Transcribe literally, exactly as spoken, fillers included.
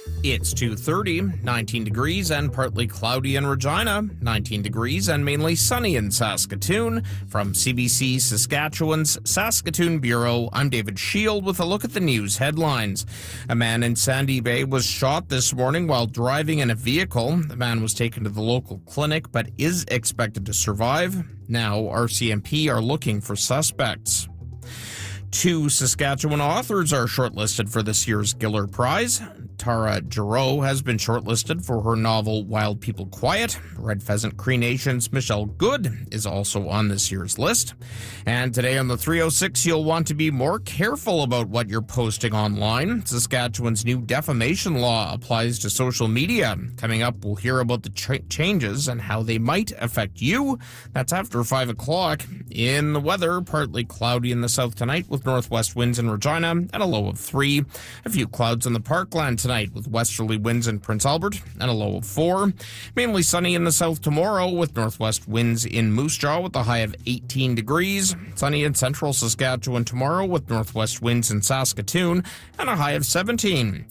It's two thirty, nineteen degrees and partly cloudy in Regina, nineteen degrees and mainly sunny in Saskatoon. From C B C Saskatchewan's Saskatoon Bureau, I'm David Shield with a look at the news headlines. A man in Sandy Bay was shot this morning while driving in a vehicle. The man was taken to the local clinic but is expected to survive. Now, R C M P are looking for suspects. Two Saskatchewan authors are shortlisted for this year's Giller Prize. Tara Giroux has been shortlisted for her novel Wild People Quiet. Red Pheasant Cree Nation's Michelle Good is also on this year's list. And today on the three oh six, you'll want to be more careful about what you're posting online. Saskatchewan's new defamation law applies to social media. Coming up, we'll hear about the ch- changes and how they might affect you. That's after five o'clock. In the weather, partly cloudy in the south tonight with northwest winds in Regina and a low of three. A few clouds in the Parkland tonight with westerly winds in Prince Albert and a low of four. Mainly sunny in the south tomorrow with northwest winds in Moose Jaw with a high of eighteen degrees. Sunny in central Saskatchewan tomorrow with northwest winds in Saskatoon and a high of seventeen.